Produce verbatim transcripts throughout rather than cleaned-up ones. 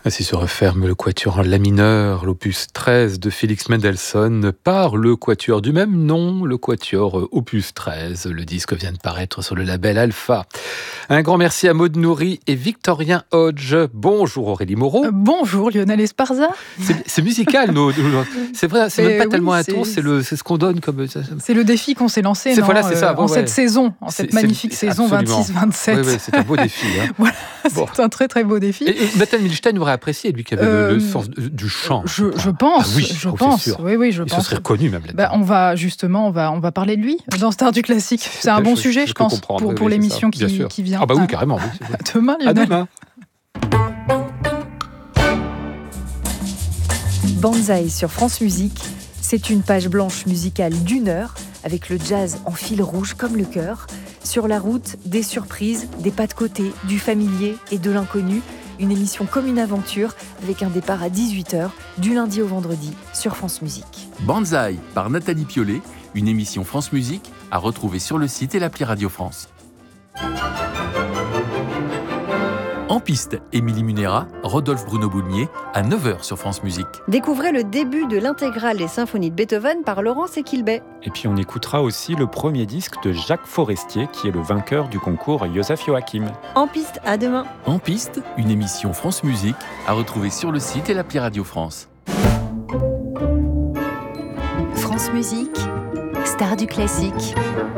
Ainsi se referme le quatuor en la mineur, l'opus treize de Félix Mendelssohn, par le quatuor du même nom, le quatuor opus treize. Le disque vient de paraître sur le label Alpha. Un grand merci à Maud Nourri et Victorien Hodge. Bonjour Aurélie Moreau. Euh, bonjour Lionel Esparza. C'est, c'est musical, nos, nos, c'est vrai, c'est Mais même pas oui, tellement c'est, intense, c'est, le, c'est ce qu'on donne comme... C'est le défi qu'on s'est lancé c'est, non, voilà, c'est ça, euh, bon, en ouais. cette saison, en cette c'est, magnifique c'est, saison vingt-six vingt-sept. Oui, oui, c'est un beau défi. Hein. Voilà, bon. C'est un très très beau défi. Et, et Nathan Milstein aurait apprécié, lui qui avait Euh, le, le sens du chant. Je, je pense, ah oui, je oh, pense. c'est sûr. Oui, oui, je Il pense. se serait reconnu même là-dedans. Bah, on va justement, on va, on va parler de lui dans Star du classique. C'est un bon je, sujet, je, je, je pense, comprendre. pour, oui, pour oui, l'émission ça, qui, qui vient. Ah bah oui, à, carrément. Oui, c'est vrai. à demain, Lionel. À demain. Banzai sur France Musique, c'est une page blanche musicale d'une heure, avec le jazz en fil rouge comme le cœur. Sur la route, des surprises, des pas de côté, du familier et de l'inconnu. Une émission comme une aventure, avec un départ à dix-huit heures, du lundi au vendredi, sur France Musique. Banzai par Nathalie Piollet, une émission France Musique à retrouver sur le site et l'appli Radio France. En piste, Émilie Munera, Rodolphe Bruno Boulmier, à neuf heures sur France Musique. Découvrez le début de l'intégrale des symphonies de Beethoven par Laurence Equilbet. Et puis on écoutera aussi le premier disque de Jacques Forestier, qui est le vainqueur du concours Joseph Joachim. En piste, à demain. En piste, une émission France Musique à retrouver sur le site et l'appli Radio France. France Musique, star du classique.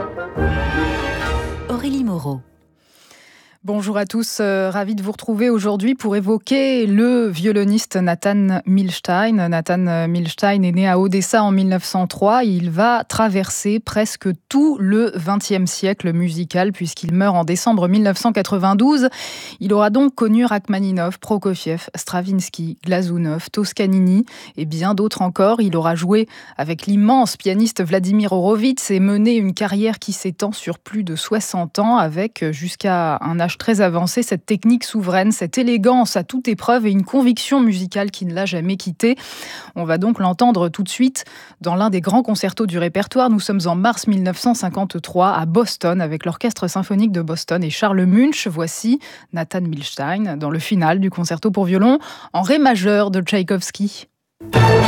Aurélie Moreau. Bonjour à tous, euh, ravi de vous retrouver aujourd'hui pour évoquer le violoniste Nathan Milstein. Nathan Milstein est né à Odessa en mille neuf cent trois. Il va traverser presque tout le vingtième siècle musical puisqu'il meurt en décembre mille neuf cent quatre-vingt-douze. Il aura donc connu Rachmaninov, Prokofiev, Stravinsky, Glazunov, Toscanini et bien d'autres encore. Il aura joué avec l'immense pianiste Vladimir Horowitz et mené une carrière qui s'étend sur plus de soixante ans avec jusqu'à un âge très avancé, cette technique souveraine, cette élégance à toute épreuve et une conviction musicale qui ne l'a jamais quitté. On va donc l'entendre tout de suite dans l'un des grands concertos du répertoire. Nous sommes en mars mille neuf cent cinquante-trois à Boston avec l'Orchestre symphonique de Boston et Charles Munch. Voici Nathan Milstein dans le final du concerto pour violon en ré majeur de Tchaïkovski.